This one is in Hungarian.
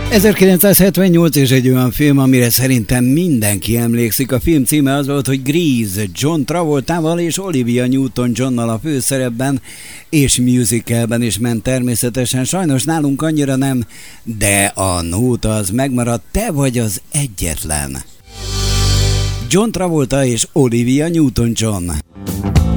1978 és egy olyan film, amire szerintem mindenki emlékszik. A film címe az volt, hogy Grease, John Travoltával és Olivia Newton-Johnnal a főszerepben, és musicalben is ment természetesen. Sajnos nálunk annyira nem, de a nóta az megmaradt, te vagy az egyetlen. John Travolta és Olivia Newton-John.